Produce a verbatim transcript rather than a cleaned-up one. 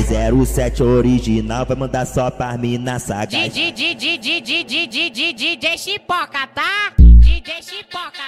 zero sete original vai mandar só pra mina sagaz. DJ Chipoca, tá? D J Chipoca.